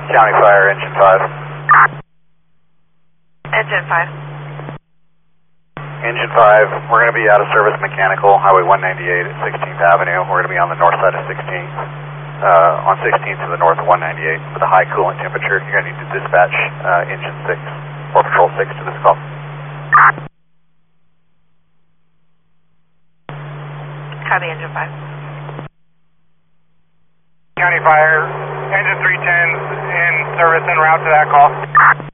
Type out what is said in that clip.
County Fire, Engine 5. Engine 5. Engine 5, we're going to be out of service mechanical, Highway 198 at 16th Avenue. We're going to be on the north side of 16th, on 16th to the north of 198 with a high coolant temperature. You're going to need to dispatch Engine 6 or Patrol 6 to this call. Copy, Engine 5. County Fire, Engine 310 in service en route to that call.